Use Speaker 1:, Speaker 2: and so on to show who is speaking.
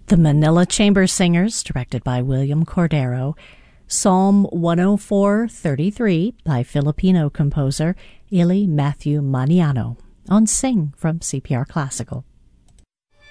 Speaker 1: The Manila Chamber Singers, directed by William Cordero. Psalm 104:33 by Filipino composer Ili Matthew Maniano on Sing from CPR Classical.